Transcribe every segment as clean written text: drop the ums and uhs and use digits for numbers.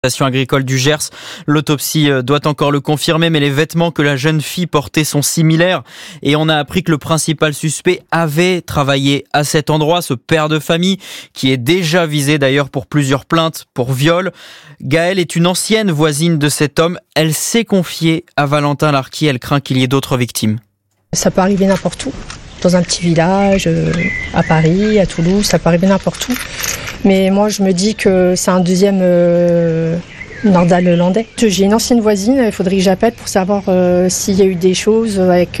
Agricole du Gers. L'autopsie doit encore le confirmer, mais les vêtements que la jeune fille portait sont similaires et on a appris que le principal suspect avait travaillé à cet endroit, ce père de famille qui est déjà visé d'ailleurs pour plusieurs plaintes pour viol. Gaëlle est une ancienne voisine de cet homme. Elle s'est confiée à Valentin Larquier. Elle craint qu'il y ait d'autres victimes. Ça peut arriver n'importe où. Dans un petit village, à Paris, à Toulouse, ça peut arriver n'importe où. Mais moi, je me dis que c'est un deuxième Nordal-Landais. J'ai une ancienne voisine, il faudrait que j'appelle pour savoir s'il y a eu des choses avec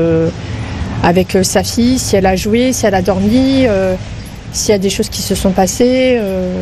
sa fille, si elle a joué, si elle a dormi, s'il y a des choses qui se sont passées.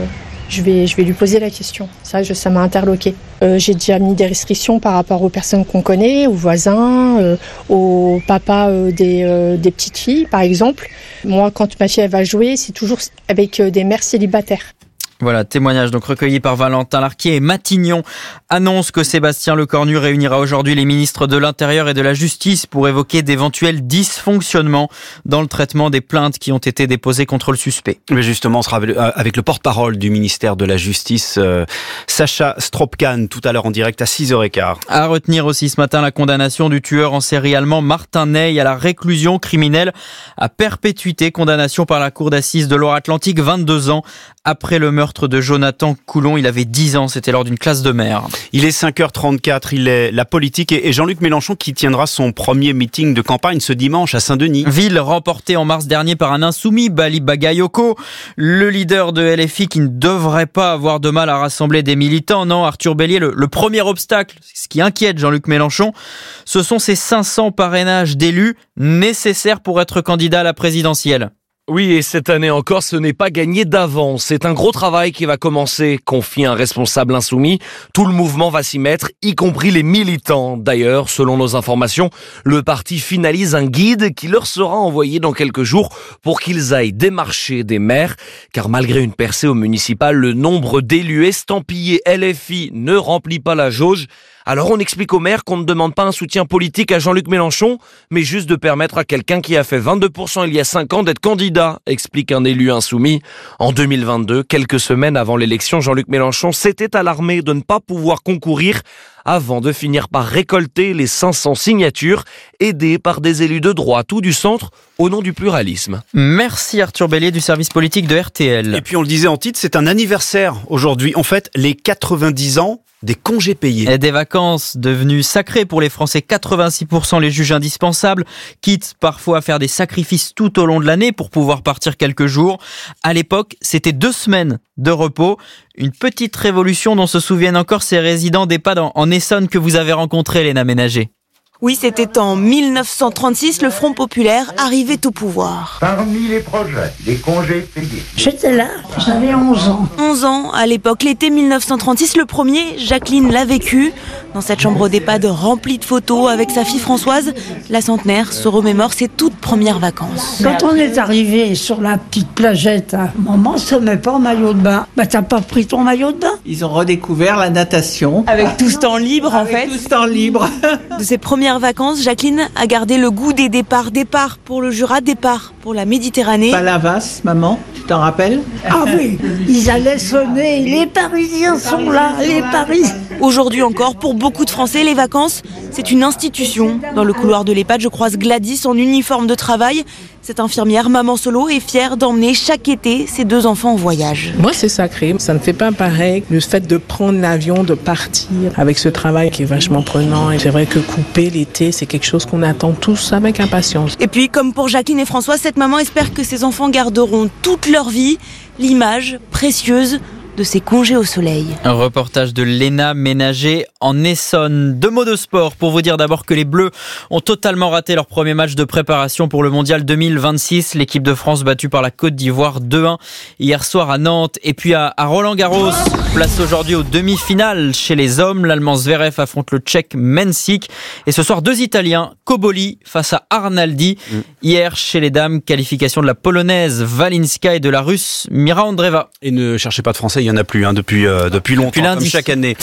Je vais lui poser la question. Ça m'a interloqué. J'ai déjà mis des restrictions par rapport aux personnes qu'on connaît, aux voisins, aux papas des petites filles, par exemple. Moi, quand ma fille elle va jouer, c'est toujours avec des mères célibataires. Voilà, témoignage donc recueilli par Valentin Larquier. Et Matignon annonce que Sébastien Lecornu réunira aujourd'hui les ministres de l'Intérieur et de la Justice pour évoquer d'éventuels dysfonctionnements dans le traitement des plaintes qui ont été déposées contre le suspect. Mais justement, on sera avec le porte-parole du ministère de la Justice, Sacha Stropkan, tout à l'heure en direct à 6h15. À retenir aussi ce matin la condamnation du tueur en série allemand Martin Ney à la réclusion criminelle à perpétuité. Condamnation par la cour d'assises de Loire-Atlantique, 22 ans après le meurtre de Jonathan Coulon. Il avait 10 ans, c'était lors d'une classe de mer. Il est 5h34, il est la politique et Jean-Luc Mélenchon qui tiendra son premier meeting de campagne ce dimanche à Saint-Denis. Ville remportée en mars dernier par un insoumis, Bali Bagayoko, le leader de LFI qui ne devrait pas avoir de mal à rassembler des militants. Non, Arthur Bélier, le premier obstacle, ce qui inquiète Jean-Luc Mélenchon, ce sont ces 500 parrainages d'élus nécessaires pour être candidat à la présidentielle. Oui, et cette année encore, ce n'est pas gagné d'avance. C'est un gros travail qui va commencer, confie un responsable insoumis. Tout le mouvement va s'y mettre, y compris les militants. D'ailleurs, selon nos informations, le parti finalise un guide qui leur sera envoyé dans quelques jours pour qu'ils aillent démarcher des maires. Car malgré une percée au municipal, le nombre d'élus estampillés LFI ne remplit pas la jauge. Alors on explique aux maires qu'on ne demande pas un soutien politique à Jean-Luc Mélenchon, mais juste de permettre à quelqu'un qui a fait 22% il y a 5 ans d'être candidat, explique un élu insoumis. En 2022, quelques semaines avant l'élection, Jean-Luc Mélenchon s'était alarmé de ne pas pouvoir concourir avant de finir par récolter les 500 signatures, aidés par des élus de droite ou du centre, au nom du pluralisme. Merci Arthur Bélier du service politique de RTL. Et puis on le disait en titre, c'est un anniversaire aujourd'hui. En fait, les 90 ans des congés payés. Et des vacances devenues sacrées pour les Français. 86% les jugent indispensables, quitte parfois à faire des sacrifices tout au long de l'année pour pouvoir partir quelques jours. À l'époque, c'était 2 semaines de repos. Une petite révolution dont se souviennent encore ces résidents d'EHPAD en Essonne que vous avez rencontrés, Léna Ménager. Oui, c'était en 1936, le Front populaire arrivait au pouvoir. Parmi les projets, les congés payés. J'étais là, j'avais 11 ans. 11 ans, à l'époque, l'été 1936, le premier, Jacqueline l'a vécu. Dans cette chambre d'EHPAD remplie de photos avec sa fille Françoise, la centenaire se remémore ses toutes premières vacances. Quand on est arrivé sur la petite plagette, maman se met pas en maillot de bain. Bah t'as pas pris ton maillot de bain? Ils ont redécouvert la natation. Avec tout ce temps libre en fait. Tout ce temps libre. De ses premières vacances, Jacqueline a gardé le goût des départs. Départ pour le Jura, départ pour la Méditerranée. Palavas, maman, tu t'en rappelles? Ah oui, ils allaient sonner. Les Parisiens sont là, les Parisiens. Aujourd'hui encore, pour beaucoup de Français, les vacances, c'est une institution. Dans le couloir de l'EHPAD, je croise Gladys en uniforme de travail. Cette infirmière, maman solo, est fière d'emmener chaque été ses 2 enfants en voyage. Moi, c'est sacré. Ça ne fait pas pareil. Le fait de prendre l'avion, de partir avec ce travail qui est vachement prenant. Et c'est vrai que couper l'été, c'est quelque chose qu'on attend tous avec impatience. Et puis, comme pour Jacqueline et François, cette maman espère que ses enfants garderont toute leur vie l'image précieuse de ces congés au soleil. Un reportage de Léna Ménager en Essonne. 2 mots de sport pour vous dire d'abord que les Bleus ont totalement raté leur premier match de préparation pour le Mondial 2026. L'équipe de France battue par la Côte d'Ivoire 2-1 hier soir à Nantes. Et puis à Roland-Garros, place aujourd'hui aux demi-finales chez les hommes. L'Allemand Zverev affronte le Tchèque Mensik. Et ce soir, 2 Italiens, Cobolli face à Arnaldi. Hier, chez les dames, qualification de la Polonaise Walinska et de la Russe Mira Andreeva. Et ne cherchez pas de Français, il n'y en a plus depuis longtemps, comme chaque année.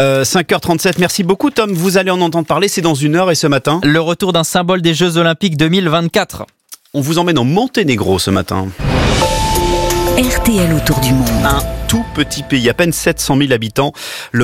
5h37, merci beaucoup Tom, vous allez en entendre parler, c'est dans 1 heure et ce matin. Le retour d'un symbole des Jeux Olympiques 2024. On vous emmène en Monténégro ce matin. RTL autour du monde. Un tout petit pays, à peine 700 000 habitants.